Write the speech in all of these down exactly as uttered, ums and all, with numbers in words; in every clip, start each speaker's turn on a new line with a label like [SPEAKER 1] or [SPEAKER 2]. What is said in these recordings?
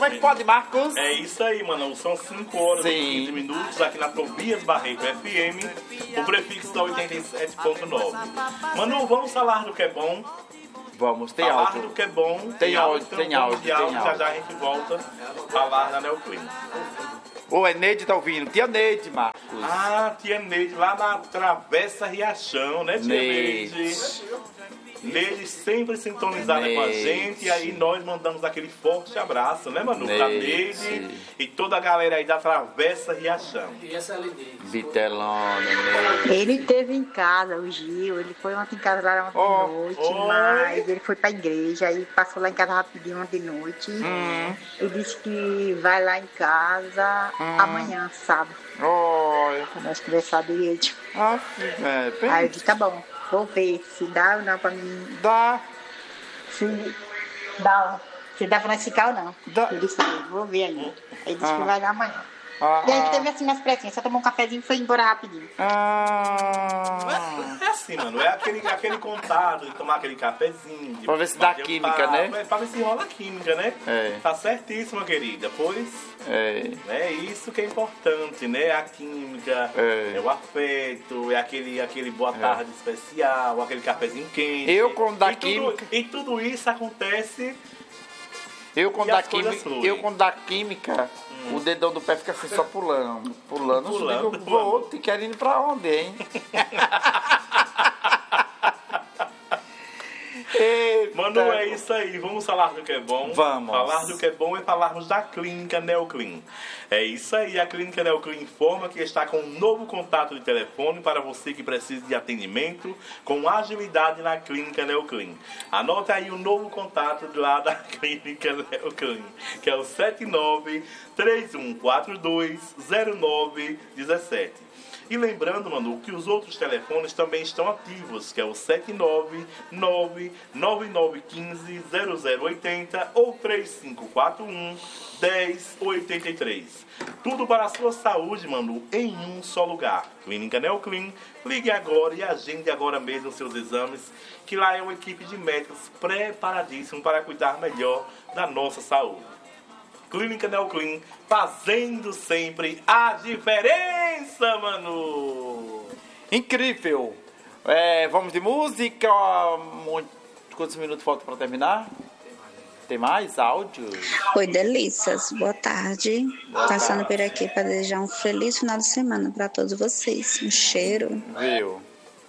[SPEAKER 1] é que pode, Marcos?
[SPEAKER 2] É isso aí, mano. São cinco horas
[SPEAKER 1] Sim.
[SPEAKER 2] e quinze minutos aqui na Tobias Barreto F M, o prefixo da oitenta e sete ponto nove. Manu, vamos falar do que é bom.
[SPEAKER 1] Vamos, tem
[SPEAKER 2] falar
[SPEAKER 1] áudio.
[SPEAKER 2] do que é bom.
[SPEAKER 1] Tem áudio,
[SPEAKER 2] então
[SPEAKER 1] tem
[SPEAKER 2] vamos
[SPEAKER 1] áudio,
[SPEAKER 2] de
[SPEAKER 1] tem
[SPEAKER 2] Já
[SPEAKER 1] áudio.
[SPEAKER 2] já a gente volta a falar da Neoclin.
[SPEAKER 1] Ô, é Neide tá ouvindo. Tia Neide, Marcos.
[SPEAKER 2] Ah, tia Neide, lá na Travessa Riachão, né, tia
[SPEAKER 1] Neide.
[SPEAKER 2] Neide? Neide sempre sintonizada
[SPEAKER 1] Neide.
[SPEAKER 2] com a gente, e aí nós mandamos aquele forte abraço, né, Manu? Pra
[SPEAKER 1] Neide.
[SPEAKER 2] Neide e toda a galera aí da Travessa Riachão.
[SPEAKER 3] E essa é a Neide.
[SPEAKER 1] Vitelona, Neide.
[SPEAKER 4] Ele teve em casa, o Gil, ele foi ontem em casa lá ontem
[SPEAKER 1] Oh,
[SPEAKER 4] de noite,
[SPEAKER 2] oi.
[SPEAKER 4] mas ele foi pra igreja, aí passou lá em casa rapidinho ontem de noite.
[SPEAKER 1] Hum.
[SPEAKER 4] Ele disse que vai lá em casa amanhã, sábado,
[SPEAKER 1] Oi.
[SPEAKER 4] pra nós conversar direito.
[SPEAKER 1] Ah, é, bem,
[SPEAKER 4] Aí eu disse, tá bom, vou ver se dá ou não pra mim,
[SPEAKER 1] dá.
[SPEAKER 4] se dá, se dá pra nós ficar ou não.
[SPEAKER 1] Dá.
[SPEAKER 4] Ele disse, vou ver aí. Ele disse
[SPEAKER 1] Ah.
[SPEAKER 4] que vai lá amanhã.
[SPEAKER 1] Ah,
[SPEAKER 4] E aí teve assim umas pressinhas, só tomou um cafezinho e foi embora rapidinho.
[SPEAKER 1] ah.
[SPEAKER 2] É assim, mano, é aquele, aquele contato de tomar aquele cafezinho. De
[SPEAKER 1] Pra ver se dá
[SPEAKER 2] bater um
[SPEAKER 1] química,
[SPEAKER 2] papo,
[SPEAKER 1] né?
[SPEAKER 2] É, pra ver se rola química, né?
[SPEAKER 1] É.
[SPEAKER 2] Tá certíssima, querida, pois
[SPEAKER 1] É.
[SPEAKER 2] é isso que é importante, né? A química,
[SPEAKER 1] É.
[SPEAKER 2] é o afeto, é aquele, aquele boa tarde especial, aquele cafezinho quente.
[SPEAKER 1] Eu, quando dá
[SPEAKER 2] e tudo,
[SPEAKER 1] química-
[SPEAKER 2] E tudo isso acontece.
[SPEAKER 1] Eu quando
[SPEAKER 2] E
[SPEAKER 1] dá
[SPEAKER 2] as coisas
[SPEAKER 1] química,
[SPEAKER 2] fluem.
[SPEAKER 1] eu quando dá química, o dedão do pé fica assim só pulando, pulando,
[SPEAKER 2] Pulando,
[SPEAKER 1] eu vou, te querendo ir pra onde, hein? Eita.
[SPEAKER 2] Manu, é isso aí. Vamos falar do que é bom.
[SPEAKER 1] Vamos.
[SPEAKER 2] Falar do que é bom é falarmos da Clínica Neoclin. É isso aí. A Clínica Neoclin informa que está com um novo contato de telefone para você que precisa de atendimento com agilidade na Clínica Neoclin. Anota aí o novo contato de lá da Clínica Neoclin, que é o sete nove três um quatro dois zero nove um sete. E lembrando, Manu, que os outros telefones também estão ativos, que é o sete nove nove nove nove um cinco zero zero oito zero ou três cinco quatro um um zero oito três. Tudo para a sua saúde, Manu, em um só lugar. Clínica Neoclin, ligue agora e agende agora mesmo os seus exames, que lá é uma equipe de médicos preparadíssimo para cuidar melhor da nossa saúde. Clínica Neoclin, fazendo sempre a diferença, Manu!
[SPEAKER 1] Incrível! É, vamos de música. Muito- Quantos minutos faltam para terminar? Tem mais áudio?
[SPEAKER 5] Oi, delícias. Boa tarde. Passando por aqui para desejar um feliz final de semana para todos vocês. Um cheiro.
[SPEAKER 1] Viu?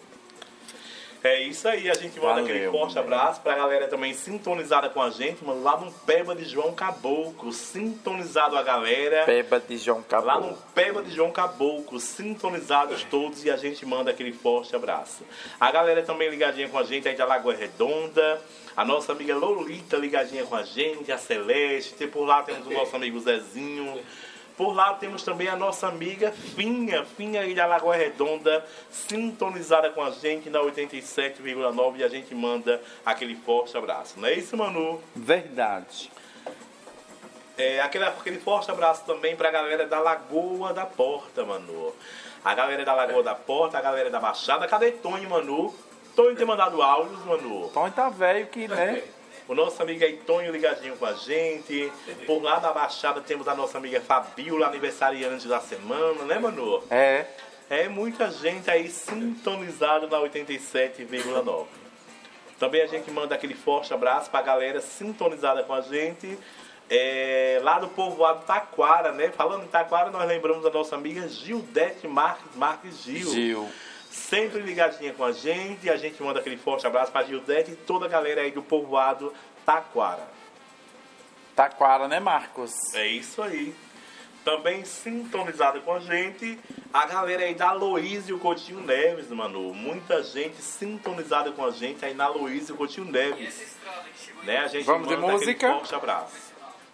[SPEAKER 2] É isso aí, a gente manda
[SPEAKER 1] Valeu,
[SPEAKER 2] aquele forte
[SPEAKER 1] meu
[SPEAKER 2] abraço pra galera também sintonizada com a gente, mano, lá no Peba de João Caboclo, sintonizado a galera.
[SPEAKER 1] Peba de João
[SPEAKER 2] Lá no
[SPEAKER 1] Caboclo.
[SPEAKER 2] Peba de João Caboclo, sintonizados todos, e a gente manda aquele forte abraço. A galera também ligadinha com a gente aí da Lagoa Redonda, a nossa amiga Lolita ligadinha com a gente, a Celeste, por lá temos o nosso amigo Zezinho. Por lá temos também a nossa amiga Finha, Finha aí da Lagoa Redonda, sintonizada com a gente na oitenta e sete vírgula nove, e a gente manda aquele forte abraço. Não é isso, Manu?
[SPEAKER 1] Verdade.
[SPEAKER 2] É, aquele, aquele forte abraço também pra galera da Lagoa da Porta, Manu. A galera da Lagoa da Porta, a galera da Baixada. Cadê Tonho, Manu? Tonho tem mandado áudios, Manu.
[SPEAKER 1] Então tá velho que, né?
[SPEAKER 2] O nosso amigo aí, Tonho, ligadinho com a gente. Por lá da Baixada temos a nossa amiga Fabiola, aniversariante da semana, né, Manu?
[SPEAKER 1] É.
[SPEAKER 2] É muita gente aí sintonizada na oitenta e sete vírgula nove. Também a gente manda aquele forte abraço pra galera sintonizada com a gente. É, lá do povoado Taquara, né? Falando em Taquara, nós lembramos da nossa amiga Gildete Marques, Marques Gil.
[SPEAKER 1] Gil.
[SPEAKER 2] Sempre ligadinha com a gente. A gente manda aquele forte abraço pra Gildete e toda a galera aí do povoado Taquara.
[SPEAKER 1] Taquara, né, Marcos?
[SPEAKER 2] É isso aí. Também sintonizada com a gente, a galera aí da Aloísio Coutinho Neves, Manu. Muita gente sintonizada com a gente aí na Aloísio Coutinho Neves. Né? A gente
[SPEAKER 1] Vamos de
[SPEAKER 2] manda aquele
[SPEAKER 1] música?
[SPEAKER 2] forte abraço.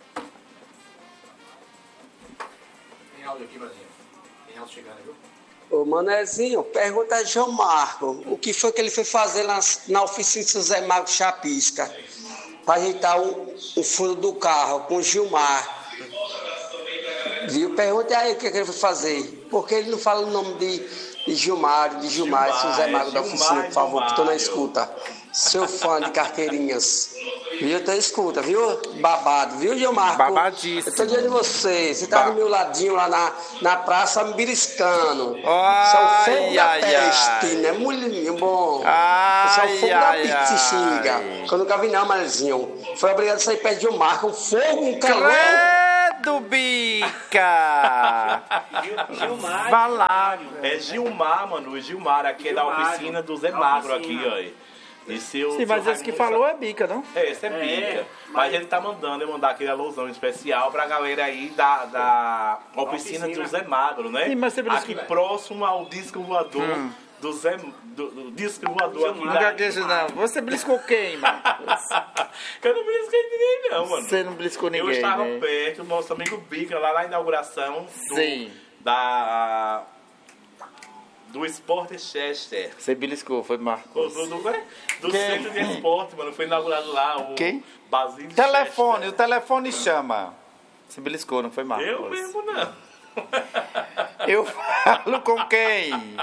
[SPEAKER 3] Tem áudio aqui, Brasil. Tem áudio chegando, viu?
[SPEAKER 6] Ô Manezinho, pergunta a João Marco, o que foi que ele foi fazer na, na oficina de José Marco Chapisca para ajeitar o, o furo do carro com o Gilmar? Viu? Pergunta aí o que, que ele foi fazer. Porque ele não fala o nome de, de Gilmar, de Gilmar,
[SPEAKER 2] Gilmar,
[SPEAKER 6] José
[SPEAKER 2] é
[SPEAKER 6] Marco da
[SPEAKER 2] Gilmar,
[SPEAKER 6] oficina, por favor, que estou na
[SPEAKER 2] Gilmar.
[SPEAKER 6] escuta. Seu fã de carteirinhas. Viu? Então escuta, viu? Babado, viu, Gilmar?
[SPEAKER 1] Babadíssimo.
[SPEAKER 6] Eu tô dizendo de você. Você tá
[SPEAKER 1] Ba-
[SPEAKER 6] do meu ladinho lá na, na praça me beliscando.
[SPEAKER 1] Ai,
[SPEAKER 6] Isso é o fogo da
[SPEAKER 1] ai,
[SPEAKER 6] peste,
[SPEAKER 1] ai.
[SPEAKER 6] né? Mulher, bom.
[SPEAKER 1] Ai,
[SPEAKER 6] Isso é o fogo
[SPEAKER 1] ai,
[SPEAKER 6] da pixiga.
[SPEAKER 1] ai.
[SPEAKER 6] Que eu nunca vi não, Manezinho. Foi obrigado a sair perto de Gilmar com fogo, um calor.
[SPEAKER 1] Credo, bica!
[SPEAKER 3] Gilmar.
[SPEAKER 1] Vá lá.
[SPEAKER 2] É Gilmar, mano. O Gilmar aqui é da
[SPEAKER 3] Gilmar,
[SPEAKER 2] oficina do Zé
[SPEAKER 3] da
[SPEAKER 2] Magro
[SPEAKER 3] oficina.
[SPEAKER 2] aqui, ó. E seu,
[SPEAKER 1] Sim, mas
[SPEAKER 2] seu
[SPEAKER 1] esse que
[SPEAKER 2] Raimundo
[SPEAKER 1] falou é bica, não?
[SPEAKER 2] É, esse é
[SPEAKER 3] É,
[SPEAKER 2] bica. Mas,
[SPEAKER 3] mas-
[SPEAKER 2] ele tá mandando eu mandar aquele alusão especial pra galera aí da, da oficina,
[SPEAKER 3] oficina.
[SPEAKER 2] do Zé Magro, né?
[SPEAKER 1] Sim, mas você beliscou-
[SPEAKER 2] aqui próximo ao disco voador do Zé. Do, do disco voador aqui
[SPEAKER 1] Não
[SPEAKER 2] da.
[SPEAKER 1] gagueja, não. Você beliscou quem, Marcos?
[SPEAKER 2] Eu não brisquei ninguém, não, mano.
[SPEAKER 1] Você não beliscou ninguém,
[SPEAKER 2] Eu estava
[SPEAKER 1] né?
[SPEAKER 2] perto do nosso amigo Bica, lá na inauguração do,
[SPEAKER 1] Sim.
[SPEAKER 2] da. Do Sport Chester.
[SPEAKER 1] Você beliscou, foi
[SPEAKER 2] Do,
[SPEAKER 1] Marcos.
[SPEAKER 2] do, do, né? do
[SPEAKER 1] Quem?
[SPEAKER 2] centro de esporte, mano. Foi inaugurado lá o
[SPEAKER 1] Quem?
[SPEAKER 2] Basílio
[SPEAKER 1] Telefone, o
[SPEAKER 2] Chester.
[SPEAKER 1] telefone chama. Você beliscou, não foi Marcos?
[SPEAKER 2] Eu mesmo não.
[SPEAKER 1] Eu falo com quem?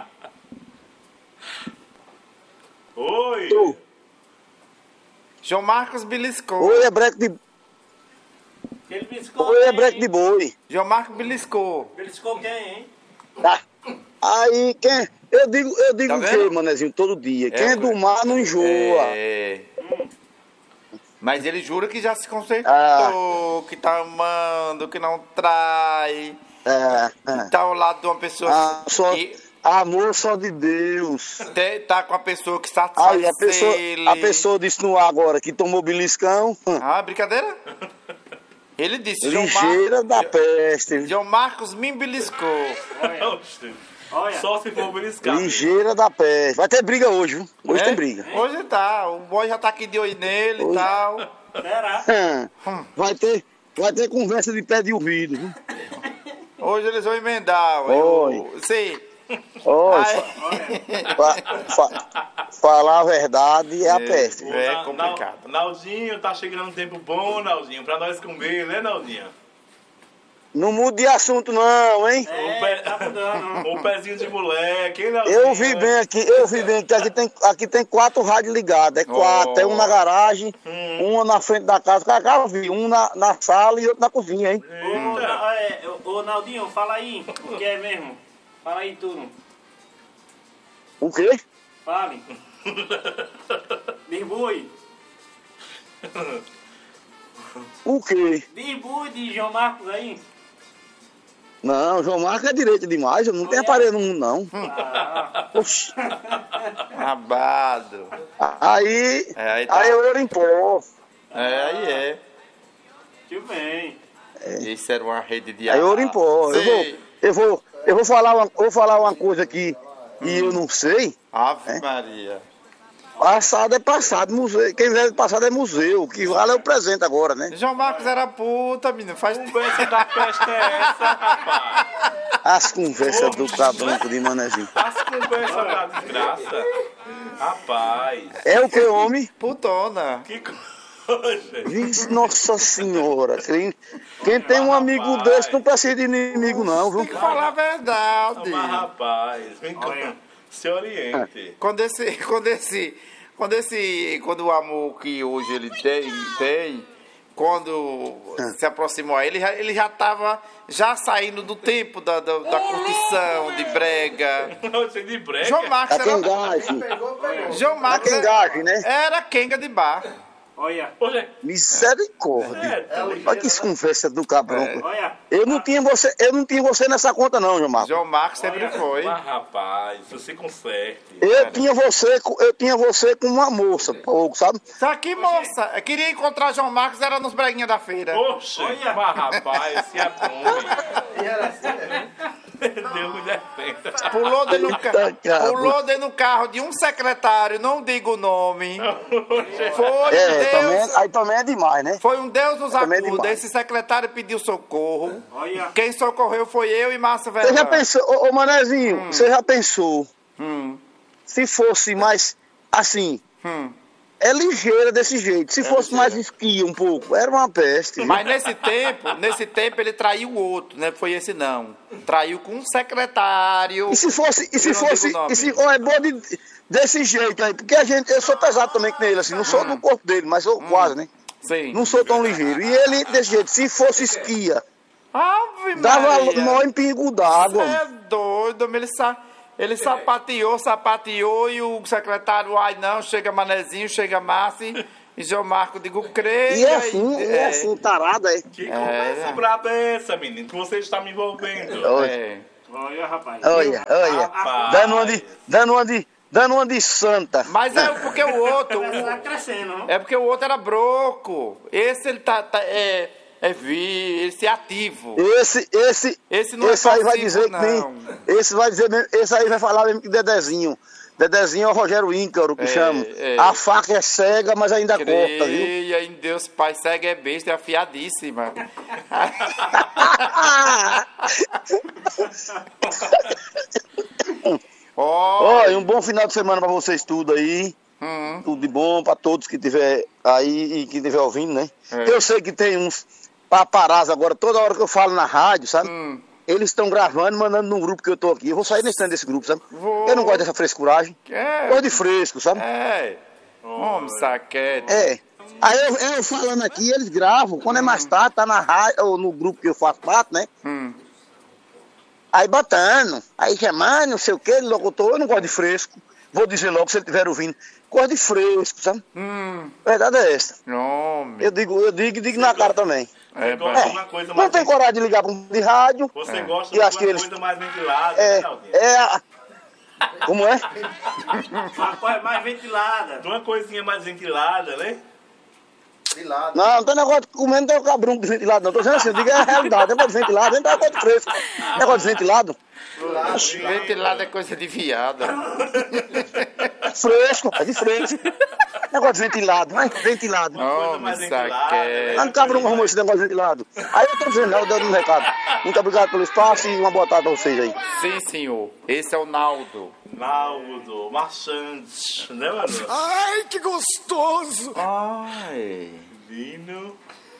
[SPEAKER 2] Oi!
[SPEAKER 7] Tu.
[SPEAKER 1] João Marcos beliscou.
[SPEAKER 7] Oi, é breque de,
[SPEAKER 3] Ele beliscou
[SPEAKER 7] oi, é
[SPEAKER 3] quem,
[SPEAKER 7] breque
[SPEAKER 3] hein?
[SPEAKER 7] de boi.
[SPEAKER 1] João Marcos beliscou.
[SPEAKER 3] Beliscou quem, hein?
[SPEAKER 7] Tá. Aí, quem. Eu digo, eu digo
[SPEAKER 1] Tá
[SPEAKER 7] o
[SPEAKER 1] vendo?
[SPEAKER 7] quê, manezinho, todo dia? Quem é do
[SPEAKER 1] ué.
[SPEAKER 7] mar não enjoa.
[SPEAKER 1] É. Mas ele jura que já se consertou,
[SPEAKER 7] Ah.
[SPEAKER 1] que tá amando, que não trai,
[SPEAKER 7] É, é.
[SPEAKER 1] tá ao lado de uma pessoa
[SPEAKER 7] Ah, só,
[SPEAKER 1] que
[SPEAKER 7] amor só de Deus.
[SPEAKER 1] te- tá com a pessoa que satisfaz
[SPEAKER 7] Aí a pessoa,
[SPEAKER 1] ele.
[SPEAKER 7] a pessoa disse no ar agora que tomou beliscão.
[SPEAKER 1] Ah, brincadeira? Ele disse, João,
[SPEAKER 7] Ligeira da
[SPEAKER 1] Mar...
[SPEAKER 7] peste.
[SPEAKER 1] João Marcos me beliscou.
[SPEAKER 2] Oxe.
[SPEAKER 3] Olha.
[SPEAKER 2] Só se for beliscar.
[SPEAKER 7] Ligeira da peste. Vai ter briga hoje, viu? Hoje
[SPEAKER 1] É?
[SPEAKER 7] tem briga.
[SPEAKER 1] Hoje tá, o boy já tá aqui de olho nele e
[SPEAKER 7] Hoje-
[SPEAKER 1] tal.
[SPEAKER 3] Será?
[SPEAKER 7] Hum. Vai ter, vai ter conversa de pé de ouvido, viu?
[SPEAKER 1] Hoje eles vão emendar.
[SPEAKER 7] Oi.
[SPEAKER 1] Eu... Sim.
[SPEAKER 7] Olha,
[SPEAKER 1] Ai.
[SPEAKER 7] fa- fa- falar a verdade é a peste.
[SPEAKER 1] É
[SPEAKER 2] Na-
[SPEAKER 1] complicado.
[SPEAKER 2] Na- Naldinho, tá chegando um tempo bom, Naldinho, pra nós comer, né, Naldinho?
[SPEAKER 7] Não mude de assunto não, hein?
[SPEAKER 2] O,
[SPEAKER 3] É,
[SPEAKER 2] pé-
[SPEAKER 3] tá mudando.
[SPEAKER 2] o pezinho de moleque, hein, Naldinho?
[SPEAKER 7] Eu vi bem aqui, eu vi bem que aqui tem, aqui tem quatro rádios ligadas. É quatro,
[SPEAKER 1] Oh.
[SPEAKER 7] tem um na garagem, uma na frente da casa, Cacá, eu vi, um na, na sala e outro na cozinha, hein?
[SPEAKER 3] Ô, Na- é, ô, ô, Naldinho, fala aí. O que é mesmo? Fala aí tudo.
[SPEAKER 7] O quê?
[SPEAKER 3] Fale. Dirbui.
[SPEAKER 7] O quê?
[SPEAKER 3] Dirbui de João Marcos aí.
[SPEAKER 7] Não, João Marcos é direito demais, eu não tenho aparelho no mundo, não.
[SPEAKER 3] Ah,
[SPEAKER 7] Oxi.
[SPEAKER 1] Rabado.
[SPEAKER 7] Aí,
[SPEAKER 1] É, aí tá.
[SPEAKER 7] aí eu era em pó.
[SPEAKER 1] É, aí é.
[SPEAKER 3] que bem.
[SPEAKER 1] Isso era uma rede de
[SPEAKER 7] Aí eu era em pó. Eu vou,
[SPEAKER 1] Sei.
[SPEAKER 7] eu vou, eu vou falar uma, eu vou falar uma coisa aqui e eu não sei.
[SPEAKER 1] Ave
[SPEAKER 7] É?
[SPEAKER 1] Maria.
[SPEAKER 7] Passado é passado, museu. Quem vier do passado é museu. O que vale é o presente agora, né?
[SPEAKER 1] João Marcos era puta, menino. Faz tempo.
[SPEAKER 2] Conversa da peste é essa, rapaz?
[SPEAKER 7] As conversas do cabranco de manezinho.
[SPEAKER 2] As conversas da desgraça. Rapaz,
[SPEAKER 7] É o que, homem?
[SPEAKER 1] Putona.
[SPEAKER 2] que coisa.
[SPEAKER 7] Vixe, Nossa Senhora. Quem, quem tem um amigo desse não precisa de inimigo, não, viu?
[SPEAKER 1] Tem que falar a verdade.
[SPEAKER 2] Mas, rapaz, vem cá. Se oriente.
[SPEAKER 1] Quando esse, quando esse, quando esse, quando o amor que hoje ele tem, tem, quando se aproximou a ele, já- ele já estava já saindo do tempo da, da, da curtição, de brega.
[SPEAKER 2] Você de brega.
[SPEAKER 1] João Marcos
[SPEAKER 7] Tá quem
[SPEAKER 1] era,
[SPEAKER 7] gafe.
[SPEAKER 1] João
[SPEAKER 7] Tá
[SPEAKER 1] Marcos
[SPEAKER 7] quem
[SPEAKER 1] era,
[SPEAKER 7] gafe, né?
[SPEAKER 1] era quenga de bar.
[SPEAKER 3] Olha,
[SPEAKER 2] Olha,
[SPEAKER 7] Misericórdia.
[SPEAKER 2] é,
[SPEAKER 7] Olha que conversa do cabronco.
[SPEAKER 3] olha.
[SPEAKER 7] Eu não tinha você, eu não tinha você nessa conta, não, João Marcos.
[SPEAKER 1] João Marcos sempre foi.
[SPEAKER 2] mas, rapaz, você conserte.
[SPEAKER 7] Eu tinha você, com- eu tinha você com uma moça, pouco, sabe?
[SPEAKER 1] Tá aqui, moça. Eu queria encontrar João Marcos, era nos breguinhas da feira.
[SPEAKER 2] Oxe,
[SPEAKER 3] Olha.
[SPEAKER 2] mas, rapaz, se aprume. Deus me defenda.
[SPEAKER 1] Pulou dentro, do ca...
[SPEAKER 7] Eita, cara.
[SPEAKER 1] Pulou dentro do carro de um secretário, não digo o nome. Foi
[SPEAKER 7] É,
[SPEAKER 1] um Deus.
[SPEAKER 7] também, aí também é demais, né?
[SPEAKER 1] Foi um Deus nos
[SPEAKER 7] Também é
[SPEAKER 1] acuda.
[SPEAKER 7] demais.
[SPEAKER 1] Esse secretário pediu socorro.
[SPEAKER 3] Olha.
[SPEAKER 1] Quem socorreu foi eu e Márcia
[SPEAKER 7] Você já
[SPEAKER 1] Verão.
[SPEAKER 7] pensou, ô, ô Manezinho, você já pensou
[SPEAKER 1] Hum,
[SPEAKER 7] se fosse mais assim,
[SPEAKER 1] hum.
[SPEAKER 7] é ligeira desse jeito, se fosse mais esquia um pouco, era uma peste.
[SPEAKER 1] Mas nesse tempo, nesse tempo ele traiu o outro, né? Foi esse não. Traiu com um secretário.
[SPEAKER 7] E se fosse, e se
[SPEAKER 1] Eu não
[SPEAKER 7] fosse,
[SPEAKER 1] digo o nome.
[SPEAKER 7] e se, ó, é bom de, desse jeito aí, porque a gente, eu sou pesado também que nem ele, assim, não sou do corpo dele, mas sou quase, né?
[SPEAKER 1] Sim.
[SPEAKER 7] Não sou tão ligeiro. E ele, desse jeito, se fosse esquia,
[SPEAKER 1] Ave
[SPEAKER 7] dava
[SPEAKER 1] Maria.
[SPEAKER 7] nó em pingo d'água.
[SPEAKER 1] É doido, ele, sa... ele sapateou, sapateou e o secretário, ai não, chega Manezinho, chega Márcio e João Marco, digo, creio.
[SPEAKER 7] E é assim,
[SPEAKER 1] aí,
[SPEAKER 7] e é assim, tarada, é.
[SPEAKER 2] Que conversa braba é essa, menino? Que você está me envolvendo.
[SPEAKER 7] Olha,
[SPEAKER 1] É.
[SPEAKER 3] Olha, rapaz.
[SPEAKER 7] olha, olha.
[SPEAKER 2] Rapaz.
[SPEAKER 7] Dando uma de, dando uma de, dando uma de santa.
[SPEAKER 1] Mas é porque o outro,
[SPEAKER 3] Tá
[SPEAKER 1] o-
[SPEAKER 3] crescendo, não?
[SPEAKER 1] é porque o outro era broco. Esse ele tá, tá- é, é vi, esse é ativo.
[SPEAKER 7] Esse, esse,
[SPEAKER 1] Esse não é
[SPEAKER 7] esse aí vai
[SPEAKER 1] passivo,
[SPEAKER 7] dizer que
[SPEAKER 1] não.
[SPEAKER 7] nem. Esse vai dizer mesmo, esse aí vai falar mesmo que Dedezinho. Dedezinho é o Rogério Íncaro, que
[SPEAKER 1] É,
[SPEAKER 7] chama.
[SPEAKER 1] é.
[SPEAKER 7] A faca é cega, mas ainda corta, viu?
[SPEAKER 1] Creia em Deus, Pai, cega é besta, é afiadíssima. Ó,
[SPEAKER 7] Olha, um bom final de semana pra vocês tudo aí.
[SPEAKER 1] hum,
[SPEAKER 7] Tudo de bom pra todos que tiver aí e que tiver ouvindo, né?
[SPEAKER 1] É.
[SPEAKER 7] Eu sei que tem uns paparazzi agora, toda hora que eu falo na rádio, sabe?
[SPEAKER 1] hum.
[SPEAKER 7] Eles estão gravando e mandando num grupo que eu tô aqui. Eu vou sair nesse desse grupo, sabe?
[SPEAKER 1] Vou.
[SPEAKER 7] Eu não gosto dessa frescuragem.
[SPEAKER 1] É,
[SPEAKER 7] Gosto de fresco, sabe?
[SPEAKER 1] é. Homem, saquete.
[SPEAKER 7] É. Aí eu, eu falando aqui, eles gravam. Quando é mais tarde, tá na rádio, ou no grupo que eu faço parte, né?
[SPEAKER 1] Hum.
[SPEAKER 7] Aí botando, aí chamando, não sei o que, locutor, eu não gosto de fresco. Vou dizer logo, se ele estiver ouvindo, gosto de fresco, sabe?
[SPEAKER 1] Hum.
[SPEAKER 7] A verdade é essa.
[SPEAKER 1] Homem.
[SPEAKER 7] Eu digo, eu digo e digo na cara também.
[SPEAKER 1] É,
[SPEAKER 2] Você gosta
[SPEAKER 7] É,
[SPEAKER 2] de uma coisa
[SPEAKER 7] não
[SPEAKER 2] mais
[SPEAKER 7] tem coragem de ligar para um de rádio.
[SPEAKER 2] Você gosta
[SPEAKER 7] E
[SPEAKER 2] de
[SPEAKER 7] acho
[SPEAKER 2] uma
[SPEAKER 7] que eles-
[SPEAKER 2] coisa mais ventilada,
[SPEAKER 7] É,
[SPEAKER 2] né, Naldinho?
[SPEAKER 7] é a... Como é?
[SPEAKER 3] Uma coisa mais ventilada.
[SPEAKER 2] De uma coisinha mais ventilada, né?
[SPEAKER 7] Não, não tem negócio de comer, não tem cabrão de ventilado, não. Tô dizendo assim, eu digo é a realidade, negócio de ventilado, não tem negócio de fresco. Negócio de ventilado,
[SPEAKER 1] Ventilado é coisa de viado.
[SPEAKER 7] fresco, é de fresco. Negócio de ventilado, vai, ventilado.
[SPEAKER 2] coisa mais
[SPEAKER 1] Homem,
[SPEAKER 2] ventilada,
[SPEAKER 1] saquete.
[SPEAKER 7] Não, cabrão arrumou esse negócio de ventilado. Aí eu tô dizendo, não, eu dando um recado. Muito obrigado pelo espaço e uma boa tarde pra vocês aí.
[SPEAKER 1] Sim, senhor. Esse é o Naldo.
[SPEAKER 2] Naldo, marchante, né, mano?
[SPEAKER 7] Ai, que gostoso!
[SPEAKER 1] Ai.
[SPEAKER 2] Vino.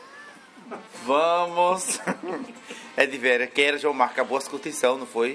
[SPEAKER 1] Vamos. É de vera. Quem era João Marco? Acabou as curtição, não foi?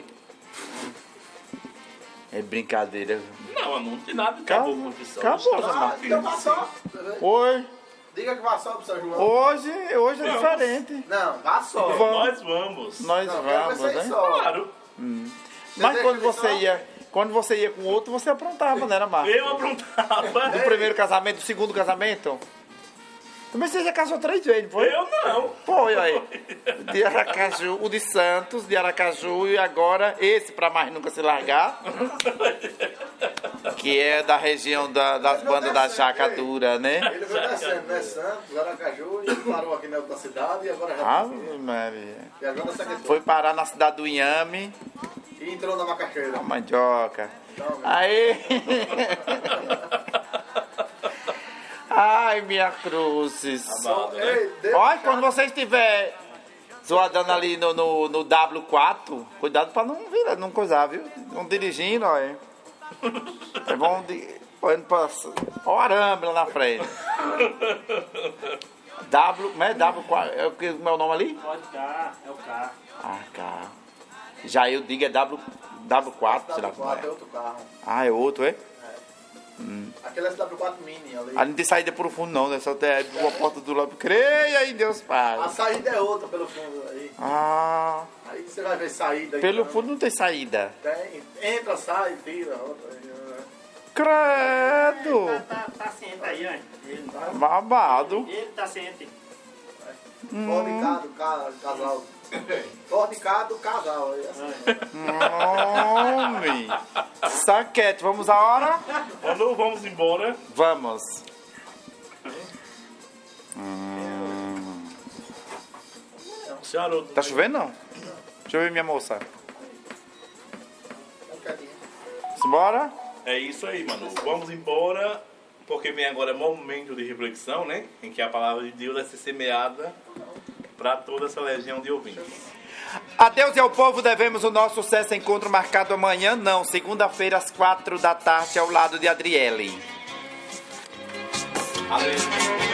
[SPEAKER 1] É brincadeira.
[SPEAKER 2] Não, não tem nada de
[SPEAKER 1] Acabou,
[SPEAKER 2] acabou confissão.
[SPEAKER 1] acabou,
[SPEAKER 2] Estamos
[SPEAKER 1] João
[SPEAKER 2] curtindo.
[SPEAKER 1] Oi.
[SPEAKER 8] Diga que vá só pro seu João.
[SPEAKER 1] Hoje, hoje é diferente.
[SPEAKER 8] Não, vá só.
[SPEAKER 1] Vamos.
[SPEAKER 2] Nós vamos.
[SPEAKER 1] Nós
[SPEAKER 8] Não, quero
[SPEAKER 1] vamos,
[SPEAKER 8] vocês
[SPEAKER 1] né?
[SPEAKER 8] só.
[SPEAKER 2] Claro.
[SPEAKER 1] Mas quando você ia, quando você ia com outro, você aprontava, não era, Marco?
[SPEAKER 2] Eu aprontava.
[SPEAKER 1] Do primeiro casamento, do segundo casamento? Também você já casou três vezes, não foi?
[SPEAKER 2] Eu não.
[SPEAKER 1] Foi, aí. O de Aracaju, o de Santos, de Aracaju e agora esse pra mais nunca se largar. Que é da região da- das bandas da Jaca Dura, né?
[SPEAKER 8] Ele veio descendo, né? Santos, Aracaju, e parou aqui na outra cidade e agora já.
[SPEAKER 1] Ave Maria.
[SPEAKER 8] E agora segue aqui.
[SPEAKER 1] Foi parar na cidade do Inhame,
[SPEAKER 8] E entrou na macaxeira.
[SPEAKER 1] a mandioca. Aí. Ai, minha cruzes.
[SPEAKER 8] Ei, Deus,
[SPEAKER 1] Olha, quando você estiver zoadando ali no, no, no W quatro, cuidado pra não virar, não coisar, viu? Não dirigindo, olha. É bom de. Olhando pra. Olha o arame lá na frente. W. Não é W quatro? É o que é o meu nome ali?
[SPEAKER 3] Pode cá, é o K.
[SPEAKER 1] Ah, cá. Já eu digo é W, W quatro, sei lá
[SPEAKER 8] W
[SPEAKER 1] como
[SPEAKER 8] quatro é
[SPEAKER 1] é.
[SPEAKER 8] outro carro.
[SPEAKER 1] Ah, é outro, é?
[SPEAKER 8] Aquele é esse W quatro Mini ali.
[SPEAKER 1] Ah, não tem saída por fundo, não, né? Só tem uma porta do lado. Creia em Deus,
[SPEAKER 8] A
[SPEAKER 1] Pai.
[SPEAKER 8] saída é outra pelo fundo aí.
[SPEAKER 1] Ah,
[SPEAKER 8] Aí você vai ver saída aí.
[SPEAKER 1] pelo
[SPEAKER 8] então.
[SPEAKER 1] fundo não tem saída.
[SPEAKER 8] Tem. Entra, sai, tira. Outra. aí,
[SPEAKER 1] Credo!
[SPEAKER 3] Tá, tá, tá ciente aí, ó. Ele,
[SPEAKER 1] Babado.
[SPEAKER 3] ele tá ciente.
[SPEAKER 8] Fora de cá do ca- casal. Fora de cá do casal. Aí, assim.
[SPEAKER 1] Homem! Saquete, vamos a hora?
[SPEAKER 2] Quando vamos embora,
[SPEAKER 1] Vamos. Hum.
[SPEAKER 2] senhora.
[SPEAKER 1] Tá chovendo não? Deixa eu ver minha moça.
[SPEAKER 8] Um bocadinho.
[SPEAKER 1] Simbora?
[SPEAKER 2] É isso aí, mano. Vamos embora, porque vem agora momento de reflexão, né? Em que a palavra de Deus vai ser semeada para toda essa legião de ouvintes.
[SPEAKER 1] A Deus e ao povo devemos o nosso sucesso encontro marcado amanhã, não. Segunda-feira às quatro da tarde, ao lado de Adriele.
[SPEAKER 2] Aleluia.